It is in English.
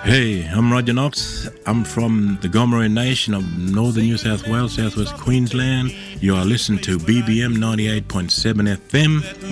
Hey, I'm Roger Knox. I'm from the Gomeroi Nation of northern New South Wales, southwest Queensland. You are listening to BBM 98.7 FM.